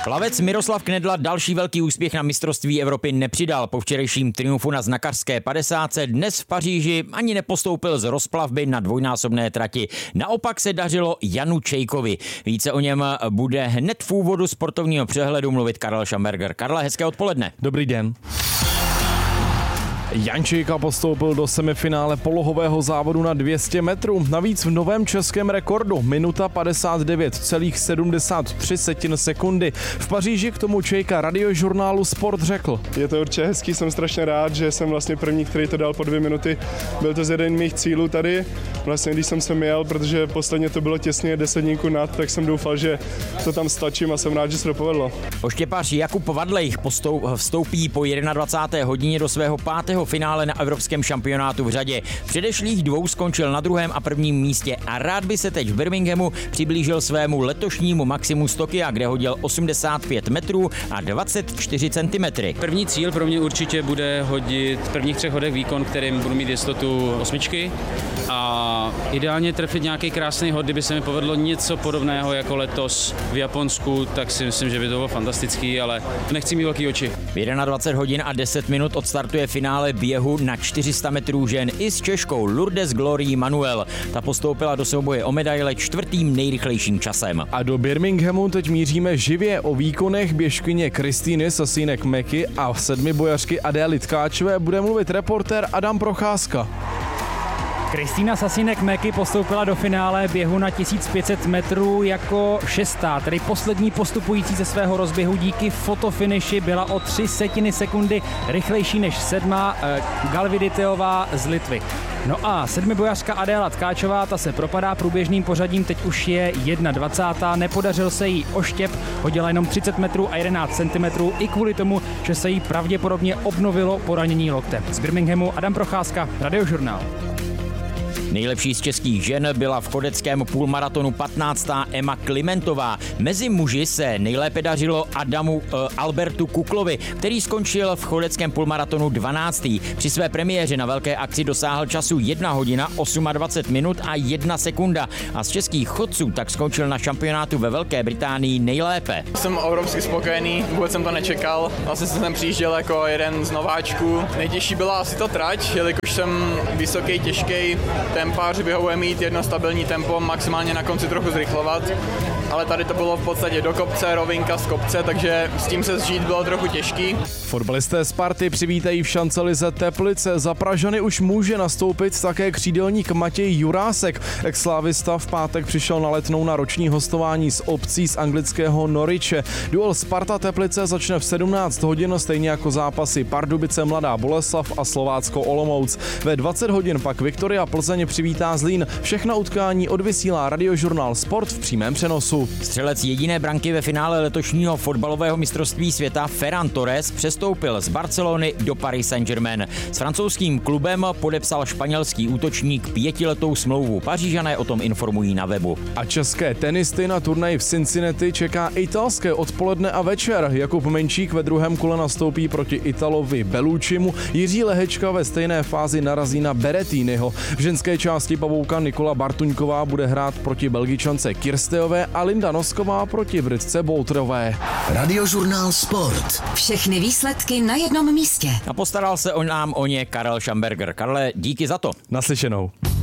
Plavec Miroslav Knedla další velký úspěch na mistrovství Evropy nepřidal. Po včerejším triumfu na znakařské 50 dnes v Paříži ani nepostoupil z rozplavby na dvojnásobné trati. Naopak se dařilo Janu Čejkovi. Více o něm bude hned v úvodu sportovního přehledu mluvit Karel Schamberger. Karle, hezké odpoledne. Dobrý den. Jan Čejka postoupil do semifinále polohového závodu na 200 metrů. Navíc v novém českém rekordu minuta 59,73 sekundy. V Paříži k tomu Čejka radiožurnálu Sport řekl. Je to určitě hezký, jsem strašně rád, že jsem vlastně první, který to dal po 2 minuty. Byl to z jeden mých cílů tady. Vlastně když jsem sem jel, protože posledně to bylo těsně 10 nad, tak jsem doufal, že to tam stačím a jsem rád, že se to povedlo. Oštěpař Jakub Vadlejch vstoupí po 21. hodině do svého 5. finále na evropském šampionátu v řadě. V předešlých 2 skončil na 2. a 1. místě a rád by se teď v Birminghamu přiblížil svému letošnímu maximu z Tokia, kde hodil 85 metrů a 24 cm. První cíl pro mě určitě bude hodit v prvních 3 hodech výkon, kterým budu mít jistotu 8 a ideálně trefit nějaký krásný hod. Kdyby se mi povedlo něco podobného jako letos v Japonsku, tak si myslím, že by to bylo fantastický, ale nechci mít velký oči. V 21 hodin a 10 minut odstartuje finále běhu na 400 metrů žen i s Češkou Lourdes Glory Manuel. Ta postoupila do souboje o medaile 4. nejrychlejším časem. A do Birminghamu teď míříme živě. O výkonech běžkyně Kristýny Sasínek-Meky a sedmibojařky Adély Tkáčové bude mluvit reportér Adam Procházka. Kristýna Sasínek-Meky postoupila do finále běhu na 1500 metrů jako 6., tedy poslední postupující ze svého rozběhu. Díky fotofiniši byla o 0,03 sekundy rychlejší než 7. Galviditeová z Litvy. No a sedmibojařka Adéla Tkáčová, ta se propadá průběžným pořadím, teď už je 21. Nepodařil se jí oštěp, hodila jenom 30 metrů a 11 cm i kvůli tomu, že se jí pravděpodobně obnovilo poranění lokte. Z Birminghamu Adam Procházka, Radiožurnál. Nejlepší z českých žen byla v chodeckém půlmaratonu 15. Emma Klimentová. Mezi muži se nejlépe dařilo Albertu Kuklovi, který skončil v chodeckém půlmaratonu 12. Při své premiéře na velké akci dosáhl času 1 hodina 28 minut a 1 sekunda a z českých chodců tak skončil na šampionátu ve Velké Británii nejlépe. Jsem obrovsky spokojený, vůbec jsem to nečekal. Vlastně jsem přijížděl jako jeden z nováčků. Nejtěžší byla asi to trať, jelikož jsem vysoký, těžký. Tempáři vyhovuje mít jedno stabilní tempo, maximálně na konci trochu zrychlovat, ale tady to bylo v podstatě do kopce, rovinka z kopce, takže s tím se zžít bylo trochu těžký. Fotbalisté Sparty přivítají v šancelize Teplice. Za Pražany už může nastoupit také křídelník Matěj Jurásek. Exslávista v pátek přišel na Letnou na roční hostování s Obcí z anglického Norwiche. Duel Sparta Teplice začne v 17 hodin, stejně jako zápasy Pardubice Mladá Boleslav a Slovácko Olomouc. Ve 20 hodin pak Viktoria Plzeň přivítá Zlín. Všechna utkání odvysílá radiožurnál Sport v přímém přenosu. Střelec jediné branky ve finále letošního fotbalového mistrovství světa Ferran Torres přestoupil z Barcelony do Paris Saint-Germain. S francouzským klubem podepsal španělský útočník 5letou smlouvu. Pařížané o tom informují na webu. A české tenisty na turnaji v Cincinnati čeká italské odpoledne a večer. Jakub Menčík ve druhém kole nastoupí proti Italovi Belluccimu. Jiří Lehečka ve stejné fázi narazí na Berrettiniho. V ženské části pavouka Nikola Bartuňková bude hrát proti Belgičance Kirsteové a Linda Nosková proti Britce Boulterové. Radiožurnál Sport. Všechny výsledky na jednom místě. A postaral se o ně Karel Schamberger. Karle, díky za to. Naslyšenou.